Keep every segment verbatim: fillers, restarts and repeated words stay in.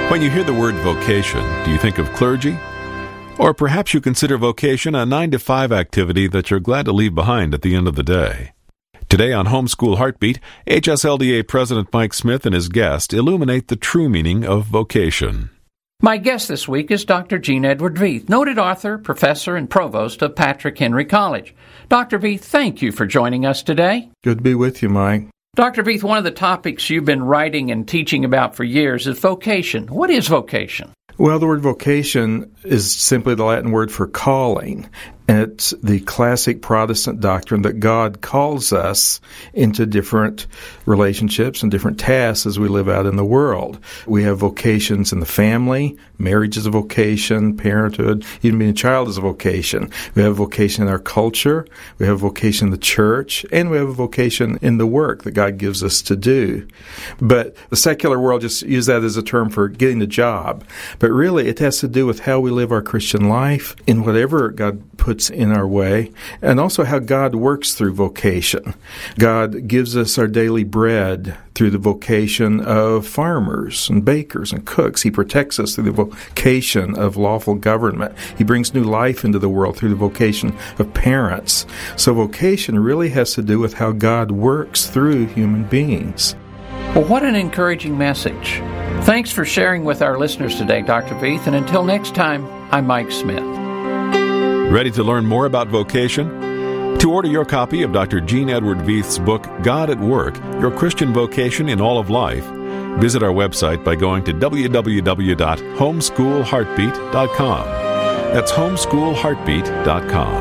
When you hear the word vocation, do you think of clergy? Or perhaps you consider vocation a nine to five activity that you're glad to leave behind at the end of the day. Today on Homeschool Heartbeat, H S L D A President Mike Smith and his guest illuminate the true meaning of vocation. My guest this week is Doctor Gene Edward Veith, noted author, professor, and provost of Patrick Henry College. Doctor Veith, thank you for joining us today. Good to be with you, Mike. Doctor Veith, one of the topics you've been writing and teaching about for years is vocation. What is vocation? Well, the word vocation is simply the Latin word for calling. And it's the classic Protestant doctrine that God calls us into different relationships and different tasks as we live out in the world. We have vocations in the family. Marriage is a vocation. Parenthood, even being a child is a vocation. We have a vocation in our culture. We have a vocation in the church. And we have a vocation in the work that God gives us to do. But the secular world just uses that as a term for getting a job. But really, it has to do with how we live our Christian life in whatever God puts in our way, and also how God works through vocation. God gives us our daily bread through the vocation of farmers and bakers and cooks. He protects us through the vocation of lawful government. He brings new life into the world through the vocation of parents. So vocation really has to do with how God works through human beings. Well, what an encouraging message. Thanks for sharing with our listeners today, Doctor Veith, and until next time, I'm Mike Smith. Ready to learn more about vocation? To order your copy of Doctor Gene Edward Veith's book, God at Work, Your Christian Vocation in All of Life, visit our website by going to w w w dot homeschool heartbeat dot com. That's homeschool heartbeat dot com.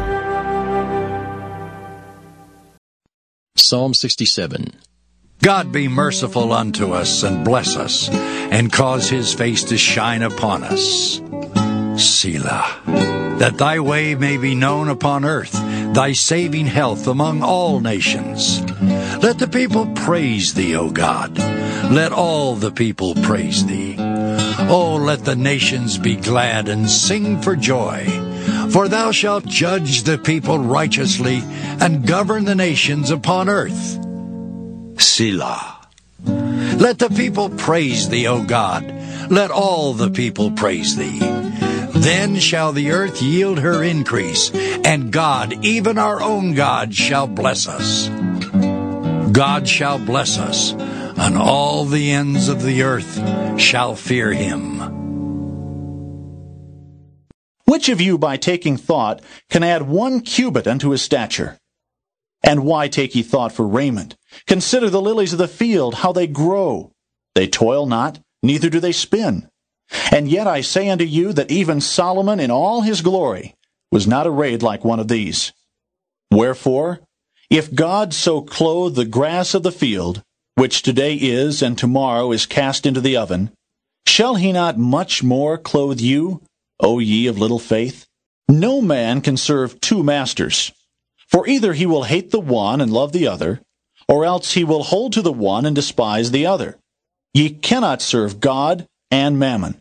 Psalm sixty-seven. God be merciful unto us and bless us, and cause his face to shine upon us. Selah. That thy way may be known upon earth, thy saving health among all nations. Let the people praise thee, O God. Let all the people praise thee. O let the nations be glad and sing for joy. For thou shalt judge the people righteously and govern the nations upon earth. Selah. Let the people praise thee, O God. Let all the people praise thee. Then shall the earth yield her increase, and God, even our own God, shall bless us. God shall bless us, and all the ends of the earth shall fear him. Which of you, by taking thought, can add one cubit unto his stature? And why take ye thought for raiment? Consider the lilies of the field, how they grow. They toil not, neither do they spin. And yet I say unto you that even Solomon in all his glory was not arrayed like one of these. Wherefore, if God so clothe the grass of the field, which today is and tomorrow is cast into the oven, shall he not much more clothe you, O ye of little faith? No man can serve two masters, for either he will hate the one and love the other, or else he will hold to the one and despise the other. Ye cannot serve God and mammon.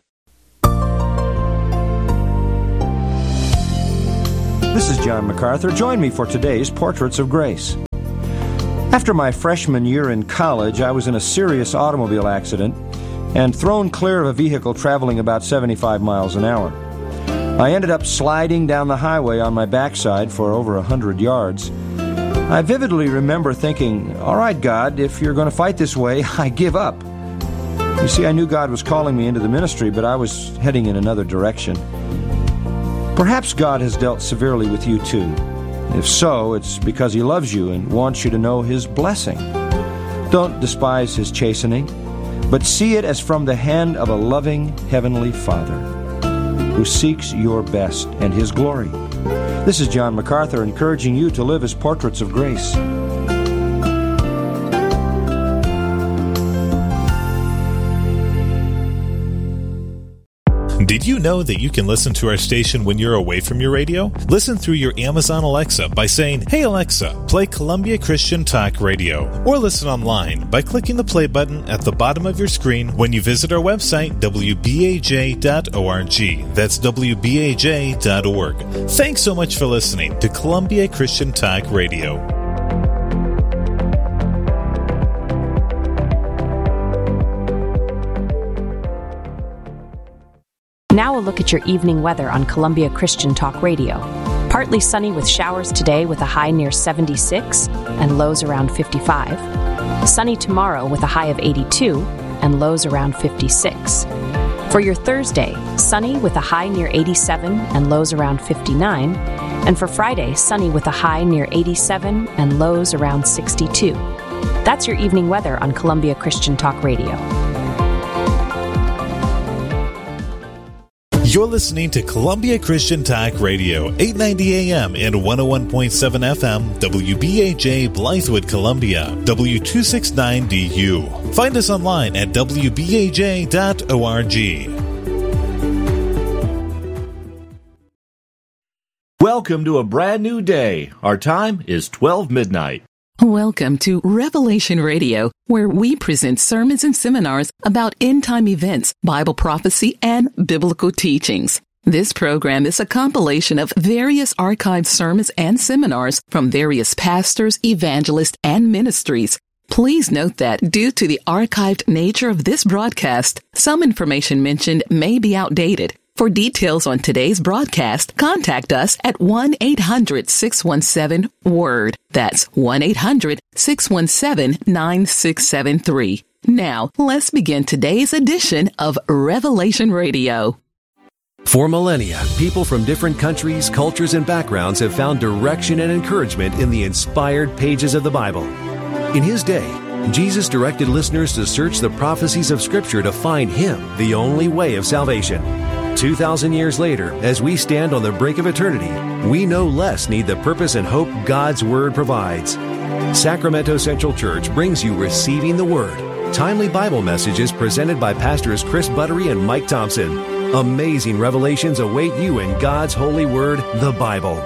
This is John MacArthur. Join me for today's Portraits of Grace. After my freshman year in college, I was in a serious automobile accident and thrown clear of a vehicle traveling about seventy-five miles an hour. I ended up sliding down the highway on my backside for over a hundred yards. I vividly remember thinking, all right, God, if you're going to fight this way, I give up. You see, I knew God was calling me into the ministry, but I was heading in another direction. Perhaps God has dealt severely with you too. If so, it's because he loves you and wants you to know his blessing. Don't despise his chastening, but see it as from the hand of a loving heavenly Father who seeks your best and his glory. This is John MacArthur encouraging you to live as portraits of grace. Did you know that you can listen to our station when you're away from your radio? Listen through your Amazon Alexa by saying, "Hey Alexa, play Columbia Christian Talk Radio." Or listen online by clicking the play button at the bottom of your screen when you visit our website, w b a j dot org. That's w b a j dot org. Thanks so much for listening to Columbia Christian Talk Radio. Now a look at your evening weather on Columbia Christian Talk Radio. Partly sunny with showers today with a high near seventy-six and lows around fifty-five. Sunny tomorrow with a high of eighty-two and lows around fifty-six. For your Thursday, sunny with a high near eighty-seven and lows around fifty-nine. And for Friday, sunny with a high near eighty-seven and lows around sixty-two. That's your evening weather on Columbia Christian Talk Radio. You're listening to Columbia Christian Talk Radio, eight ninety A M and one oh one point seven F M, W B A J, Blythewood, Columbia, W two sixty-nine D U. Find us online at w b a j dot org. Welcome to a brand new day. Our time is twelve midnight. Welcome to Revelation Radio, where we present sermons and seminars about end-time events, Bible prophecy, and biblical teachings. This program is a compilation of various archived sermons and seminars from various pastors, evangelists, and ministries. Please note that due to the archived nature of this broadcast, some information mentioned may be outdated. For details on today's broadcast, contact us at one eight hundred six one seven WORD. That's one eight hundred six one seven nine six seven three. Now, let's begin today's edition of Revelation Radio. For millennia, people from different countries, cultures, and backgrounds have found direction and encouragement in the inspired pages of the Bible. In his day, Jesus directed listeners to search the prophecies of Scripture to find Him, the only way of salvation. Two thousand years later, as we stand on the brink of eternity, we no less need the purpose and hope God's Word provides. Sacramento Central Church brings you Receiving the Word, timely Bible messages presented by Pastors Chris Buttery and Mike Thompson. Amazing revelations await you in God's holy Word, the Bible.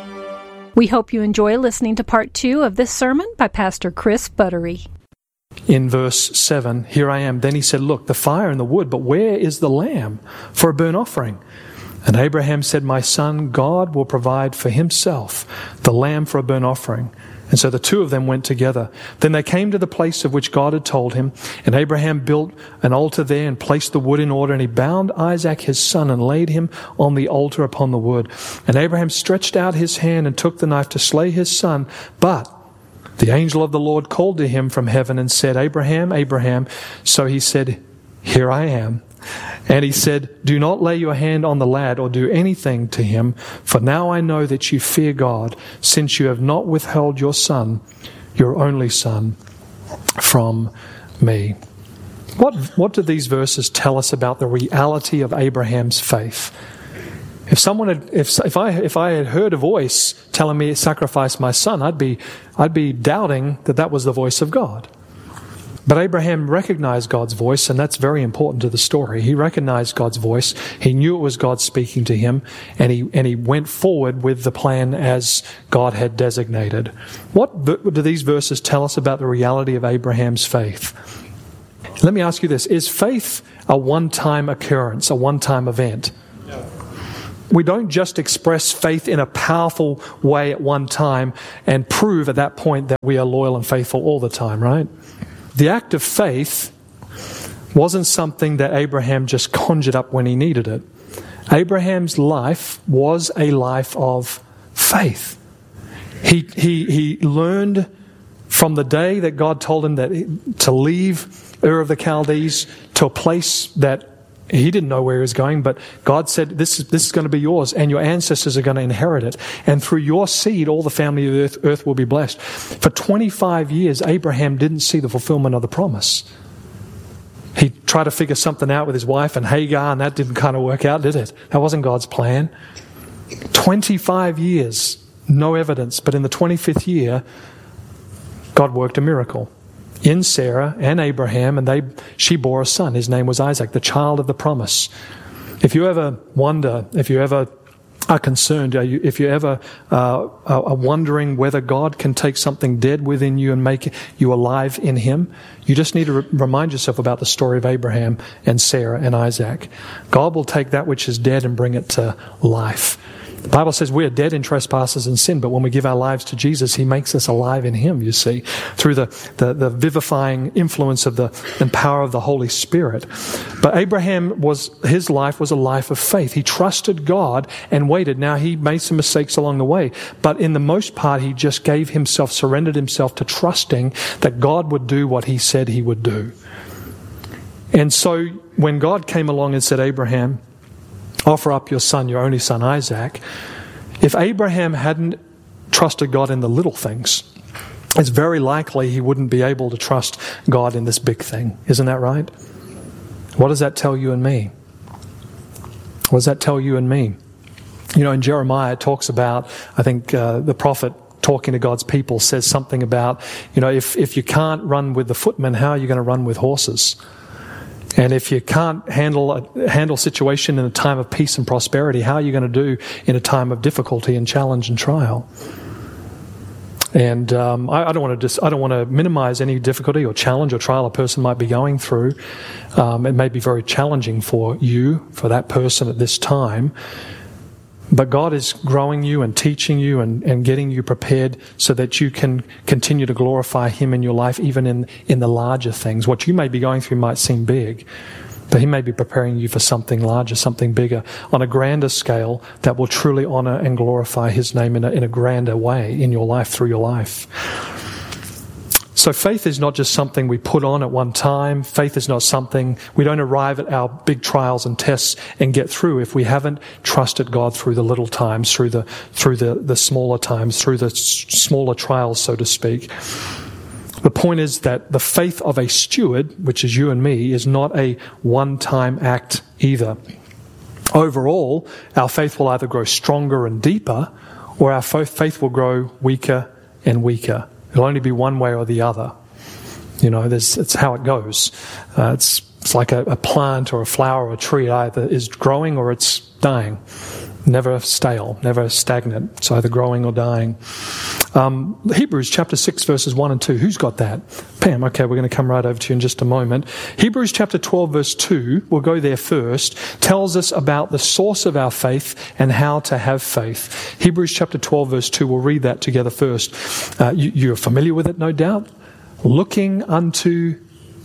We hope you enjoy listening to part two of this sermon by Pastor Chris Buttery. In verse seven, here I am. Then he said, look, the fire and the wood, but where is the lamb for a burnt offering? And Abraham said, my son, God will provide for himself the lamb for a burnt offering. And so the two of them went together. Then they came to the place of which God had told him. And Abraham built an altar there and placed the wood in order. And he bound Isaac his son and laid him on the altar upon the wood. And Abraham stretched out his hand and took the knife to slay his son. But the angel of the Lord called to him from heaven and said, Abraham, Abraham. So he said, here I am. And he said, do not lay your hand on the lad or do anything to him, for now I know that you fear God, since you have not withheld your son, your only son, from me. What, what do these verses tell us about the reality of Abraham's faith? If someone had, if if I if I had heard a voice telling me to sacrifice my son, I'd be I'd be doubting that that was the voice of God. But Abraham recognized God's voice, and that's very important to the story. He recognized God's voice. He knew it was God speaking to him, and he and he went forward with the plan as God had designated. What do these verses tell us about the reality of Abraham's faith? Let me ask you this: is faith a one-time occurrence, a one-time event? No. We don't just express faith in a powerful way at one time and prove at that point that we are loyal and faithful all the time, right? The act of faith wasn't something that Abraham just conjured up when he needed it. Abraham's life was a life of faith. He he he learned from the day that God told him that to leave Ur of the Chaldees to a place that he didn't know where he was going, but God said, this is, this is going to be yours, and your ancestors are going to inherit it. And through your seed, all the family of the earth, earth will be blessed. For twenty-five years, Abraham didn't see the fulfillment of the promise. He tried to figure something out with his wife and Hagar, and that didn't kind of work out, did it? That wasn't God's plan. twenty-five years, no evidence, but in the twenty-fifth year, God worked a miracle in Sarah and Abraham, and they she bore a son. His name was Isaac, the child of the promise. If you ever wonder, if you ever are concerned, if you ever uh, are wondering whether God can take something dead within you and make you alive in Him, you just need to re- remind yourself about the story of Abraham and Sarah and Isaac. God will take that which is dead and bring it to life. The Bible says we are dead in trespasses and sin, but when we give our lives to Jesus, He makes us alive in Him, you see, through the, the, the vivifying influence of the and power of the Holy Spirit. But Abraham, was his life was a life of faith. He trusted God and waited. Now, he made some mistakes along the way, but in the most part, he just gave himself, surrendered himself to trusting that God would do what He said He would do. And so when God came along and said, Abraham, offer up your son, your only son, Isaac. If Abraham hadn't trusted God in the little things, it's very likely he wouldn't be able to trust God in this big thing. Isn't that right? What does that tell you and me? What does that tell you and me? You know, in Jeremiah, it talks about, I think uh, the prophet talking to God's people says something about, you know, if, if you can't run with the footmen, how are you going to run with horses? And if you can't handle a handle situation in a time of peace and prosperity, how are you going to do in a time of difficulty and challenge and trial? And um, I, I don't want to dis- I don't want to minimize any difficulty or challenge or trial a person might be going through. Um, it may be very challenging for you, for that person at this time. But God is growing you and teaching you and, and getting you prepared so that you can continue to glorify Him in your life, even in, in the larger things. What you may be going through might seem big, but He may be preparing you for something larger, something bigger, on a grander scale that will truly honor and glorify His name in a, in a grander way in your life, through your life. So faith is not just something we put on at one time. Faith is not something, we don't arrive at our big trials and tests and get through if we haven't trusted God through the little times, through the through the, the smaller times, through the s- smaller trials, so to speak. The point is that the faith of a steward, which is you and me, is not a one-time act either. Overall, our faith will either grow stronger and deeper, or our faith will grow weaker and weaker. It'll only be one way or the other. You know, there's, it's how it goes. Uh, it's it's like a, a plant or a flower or a tree. It either is growing or it's dying. Never stale, never stagnant. It's either growing or dying. Um, Hebrews chapter six, verses one and two. Who's got that? Pam, okay, we're going to come right over to you in just a moment. Hebrews chapter twelve, verse two, we'll go there first, tells us about the source of our faith and how to have faith. Hebrews chapter twelve, verse two, we'll read that together first. Uh, you, you're familiar with it, no doubt. Looking unto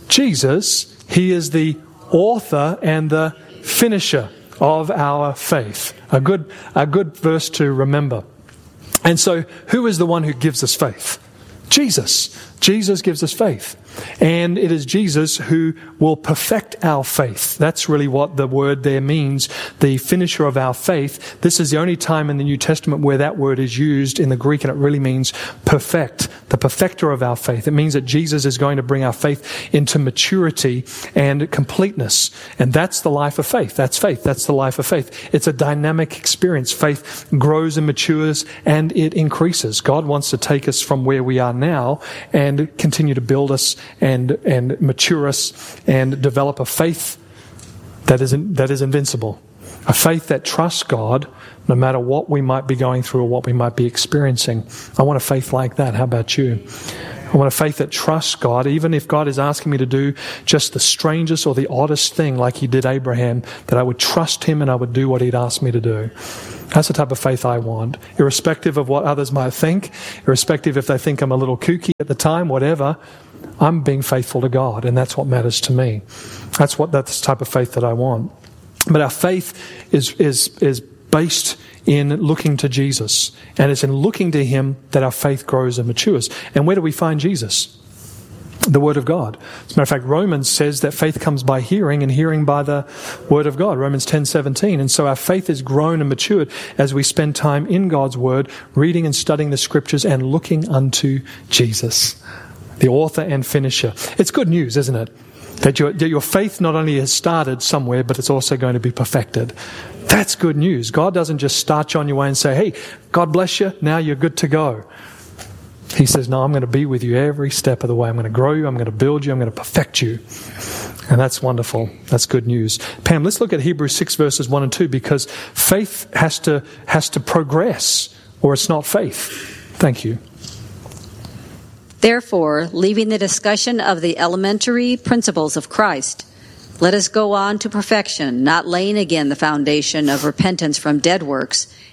Jesus, He is the author and the finisher of our faith. A good, a good verse to remember. And so, who is the one who gives us faith? Jesus. Jesus gives us faith. And it is Jesus who will perfect our faith. That's really what the word there means, the finisher of our faith. This is the only time in the New Testament where that word is used in the Greek, and it really means perfect, the perfecter of our faith. It means that Jesus is going to bring our faith into maturity and completeness. And that's the life of faith. That's faith. That's the life of faith. It's a dynamic experience. Faith grows and matures and it increases. God wants to take us from where we are now and continue to build us and and mature us and develop a faith that is in, that is invincible, a faith that trusts God no matter what we might be going through or what we might be experiencing. I want a faith like that. How about you? I want a faith that trusts God, even if God is asking me to do just the strangest or the oddest thing like He did Abraham, that I would trust Him and I would do what He'd asked me to do. That's the type of faith I want, irrespective of what others might think, irrespective if they think I'm a little kooky at the time, whatever. I'm being faithful to God, and that's what matters to me. That's what that's the type of faith that I want. But our faith is is is based in looking to Jesus, and it's in looking to Him that our faith grows and matures. And where do we find Jesus? The Word of God. As a matter of fact, Romans says that faith comes by hearing, and hearing by the Word of God. Romans ten seventeen. And so our faith is grown and matured as we spend time in God's Word, reading and studying the Scriptures and looking unto Jesus, the author and finisher. It's good news, isn't it? That your, that your faith not only has started somewhere, but it's also going to be perfected. That's good news. God doesn't just start you on your way and say, hey, God bless you, now you're good to go. He says, no, I'm going to be with you every step of the way. I'm going to grow you, I'm going to build you, I'm going to perfect you. And that's wonderful. That's good news. Pam, let's look at Hebrews six verses one and two, because faith has to has to progress, or it's not faith. Thank you. Therefore, leaving the discussion of the elementary principles of Christ, let us go on to perfection, not laying again the foundation of repentance from dead works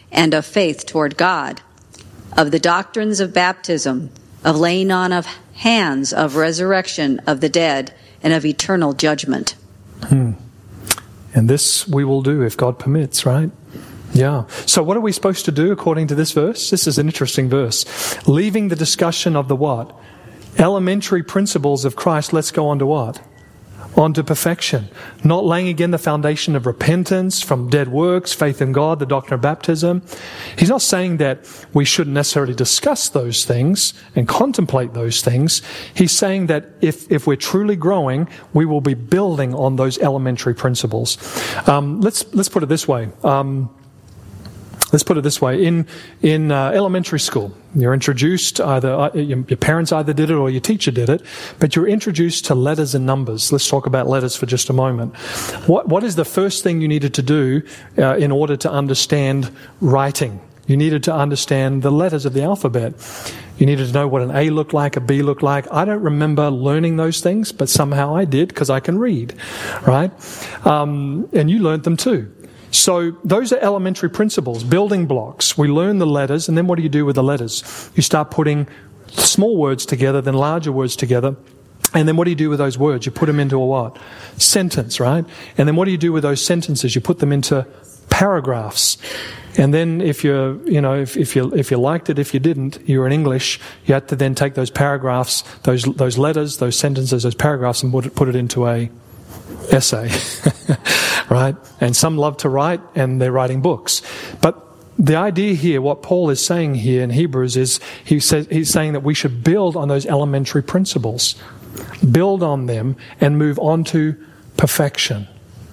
and of faith toward God, of the doctrines of baptism, of laying on of hands, of resurrection of the dead, and of eternal judgment. Hmm. And this we will do if God permits, right? Yeah. So what are we supposed to do according to this verse? This is an interesting verse. Leaving the discussion of the what? Elementary principles of Christ, let's go on to what? On to perfection. Not laying again the foundation of repentance from dead works, faith in God, the doctrine of baptism. He's not saying that we shouldn't necessarily discuss those things and contemplate those things. He's saying that if, if we're truly growing, we will be building on those elementary principles. Um, let's, let's put it this way. Um, Let's put it this way. In in uh, elementary school, you're introduced, either uh, your, your parents either did it or your teacher did it, but you're introduced to letters and numbers. Let's talk about letters for just a moment. What What is the first thing you needed to do uh, in order to understand writing? You needed to understand the letters of the alphabet. You needed to know what an A looked like, a B looked like. I don't remember learning those things, but somehow I did because I can read, right? Um, and you learned them too. So those are elementary principles, building blocks. We learn the letters, and then what do you do with the letters? You start putting small words together, then larger words together. And then what do you do with those words? You put them into a what? Sentence, right? And then what do you do with those sentences? You put them into paragraphs. And then if you you know, if, if you if you liked it, if you didn't, you were in English, you had to then take those paragraphs, those those letters, those sentences, those paragraphs, and put it, put it into a essay. Right? And some love to write, and they're writing books. But the idea here, what Paul is saying here in Hebrews is, he says, he's saying that we should build on those elementary principles. Build on them and move on to perfection.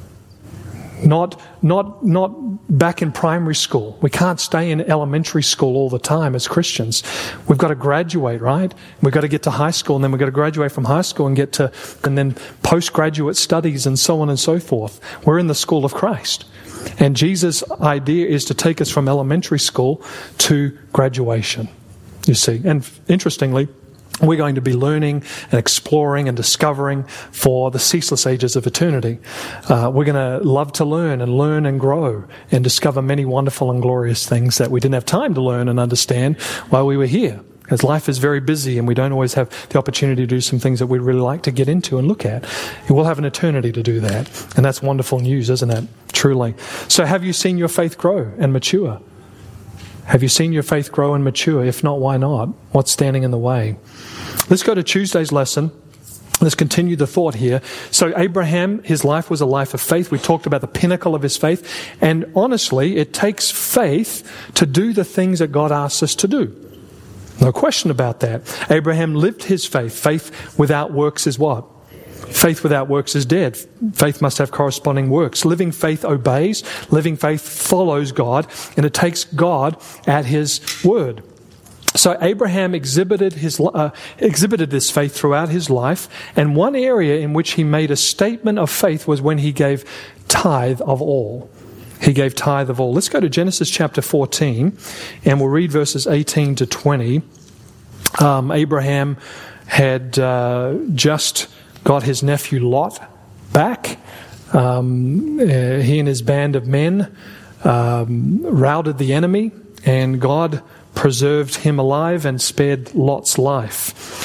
Not, not, not back in primary school. We can't stay in elementary school all the time as Christians. We've got to graduate, right? We've got to get to high school, and then we've got to graduate from high school and get to, and then postgraduate studies and so on and so forth. We're in the school of Christ. And Jesus' idea is to take us from elementary school to graduation, you see. And interestingly, we're going to be learning and exploring and discovering for the ceaseless ages of eternity. Uh, we're going to love to learn and learn and grow and discover many wonderful and glorious things that we didn't have time to learn and understand while we were here. Because life is very busy and we don't always have the opportunity to do some things that we'd really like to get into and look at. And we'll have an eternity to do that. And that's wonderful news, isn't it? Truly. So have you seen your faith grow and mature? Have you seen your faith grow and mature? If not, why not? What's standing in the way? Let's go to Tuesday's lesson. Let's continue the thought here. So Abraham, his life was a life of faith. We talked about the pinnacle of his faith. And honestly, it takes faith to do the things that God asks us to do. No question about that. Abraham lived his faith. Faith without works is what? Faith without works is dead. Faith must have corresponding works. Living faith obeys. Living faith follows God. And it takes God at His word. So Abraham exhibited his uh, exhibited this faith throughout his life. And one area in which he made a statement of faith was when he gave tithe of all. He gave tithe of all. Let's go to Genesis chapter fourteen, and we'll read verses eighteen to twenty. Um, Abraham had uh, just got his nephew Lot back. Um, uh, he and his band of men um, routed the enemy, and God preserved him alive and spared Lot's life.